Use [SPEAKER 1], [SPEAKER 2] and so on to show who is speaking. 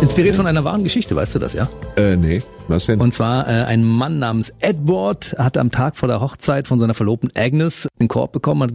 [SPEAKER 1] Inspiriert von einer wahren Geschichte, weißt du das, ja?
[SPEAKER 2] Nee, was denn?
[SPEAKER 1] Und zwar ein Mann namens Edward hat am Tag vor der Hochzeit von seiner Verlobten Agnes einen Korb bekommen, hat